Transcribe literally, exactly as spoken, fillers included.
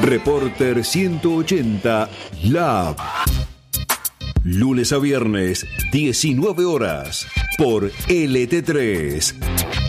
Reporter ciento ochenta Lab. Lunes a viernes, diecinueve horas, por L T tres.